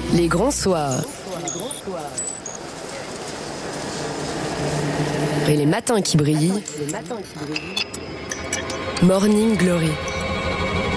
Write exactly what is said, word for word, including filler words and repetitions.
Les grands soirs. Et les matins qui brillent. Morning Glory.